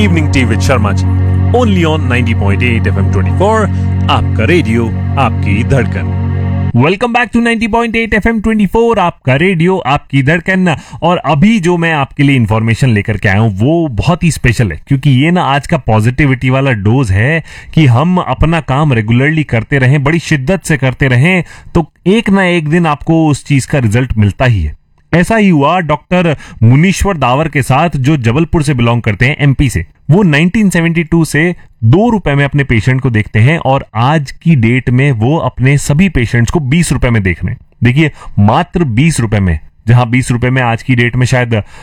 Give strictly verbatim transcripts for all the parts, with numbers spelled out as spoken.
Evening tea with Sharma ji, only on ninety point eight FM twenty four, आपका radio आपकी धड़कन। Welcome back to ninety point eight FM twenty four, आपका radio आपकी धड़कन। और अभी जो मैं आपके लिए इंफॉर्मेशन लेकर के आया हूँ वो बहुत ही स्पेशल है, क्योंकि ये ना आज का पॉजिटिविटी वाला डोज है कि हम अपना काम रेगुलरली करते रहें, बड़ी शिद्दत से करते रहें, तो एक ना एक दिन आपको उस चीज का रिजल्ट मिलता ही है। ऐसा ही हुआ डॉक्टर मुनीश्वर दावर के साथ, जो जबलपुर से बिलोंग करते हैं, एमपी से। वो नाइंटीन सेवेंटी टू से दो रुपए में अपने पेशेंट को देखते हैं और आज की डेट में वो अपने सभी पेशेंट्स को बीस रुपए में देख रहे हैं। देखिए, मात्र बीस रुपए में, जहां बीस रुपए में आज की डेट में शायद आ,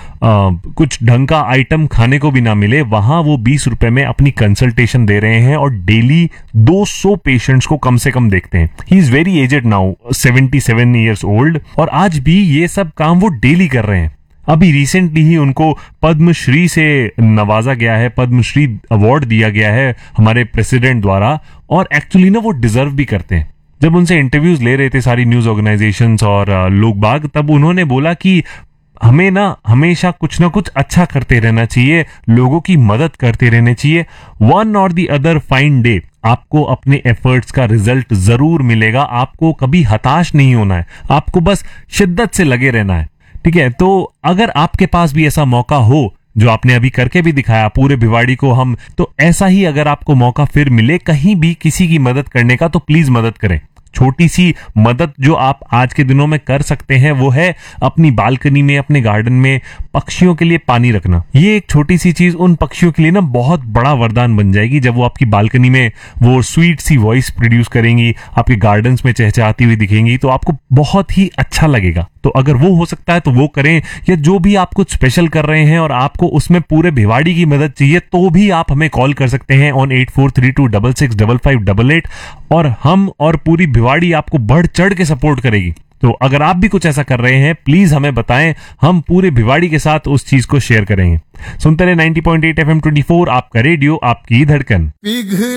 कुछ ढंग का आइटम खाने को भी ना मिले, वहां वो बीस रुपए में अपनी कंसल्टेशन दे रहे हैं और डेली दो सौ पेशेंट्स को कम से कम देखते हैं। He is very aged now, seventy seven years old, और आज भी ये सब काम वो डेली कर रहे हैं। अभी रिसेंटली ही उनको पद्मश्री से नवाजा गया है, पद्मश्री अवार्ड दिया गया है हमारे प्रेसिडेंट द्वारा, और एक्चुअली ना वो डिजर्व भी करते हैं। जब उनसे इंटरव्यूज ले रहे थे सारी न्यूज ऑर्गेनाइजेशंस और लोग बाग, तब उन्होंने बोला कि हमें ना हमेशा कुछ ना कुछ अच्छा करते रहना चाहिए, लोगों की मदद करते रहना चाहिए। वन और दी अदर फाइन डे आपको अपने एफर्ट्स का रिजल्ट जरूर मिलेगा। आपको कभी हताश नहीं होना है, आपको बस शिद्दत से लगे रहना है, ठीक है। तो अगर आपके पास भी ऐसा मौका हो जो आपने अभी करके भी दिखाया पूरे भिवाड़ी को हम, तो ऐसा ही अगर आपको मौका फिर मिले कहीं भी किसी की मदद करने का, तो प्लीज मदद करें। छोटी सी मदद जो आप आज के दिनों में कर सकते हैं वो है अपनी बालकनी में, अपने गार्डन में पक्षियों के लिए पानी रखना। ये एक छोटी सी चीज उन पक्षियों के लिए ना बहुत बड़ा वरदान बन जाएगी, जब वो आपकी बालकनी में वो स्वीट सी वॉइस प्रोड्यूस करेंगी, आपके गार्डन्स में चहचहाती हुई दिखेंगी, तो आपको बहुत ही अच्छा लगेगा। तो अगर वो हो सकता है तो वो करें, या जो भी आप कुछ स्पेशल कर रहे हैं और आपको उसमें पूरे भिवाड़ी की मदद चाहिए, तो भी आप हमें कॉल कर सकते हैं on eight four three to double six double five double eight, और हम और पूरी भिवाड़ी आपको बढ़ चढ़ के सपोर्ट करेगी। तो अगर आप भी कुछ ऐसा कर रहे हैं, प्लीज हमें बताएं, हम पूरे भिवाड़ी के साथ उस चीज को शेयर करेंगे। सुनते रहे ninety point eight FM twenty four, आपका रेडियो आपकी धड़कन।